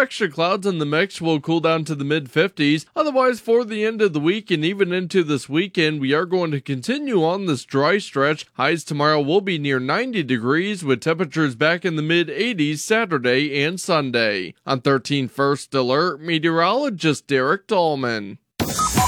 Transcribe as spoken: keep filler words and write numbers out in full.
extra clouds in the mix will cool down to the mid fifties. Otherwise, for the end of the week and even into this weekend, we are going to continue on this dry stretch. Highs tomorrow will be near ninety degrees with temperatures back in the mid eighties Saturday and Sunday. On thirteen First Alert, meteorologist Derek Dahlman.